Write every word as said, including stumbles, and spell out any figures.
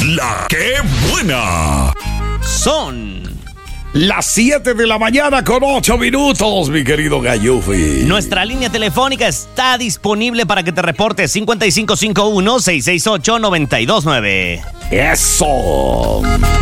la que buena. Son las siete de la mañana con ocho minutos, mi querido Gallufi. Nuestra línea telefónica está disponible para que te reportes cinco cinco cinco uno, seis seis ocho, nueve dos nueve. ¡Eso!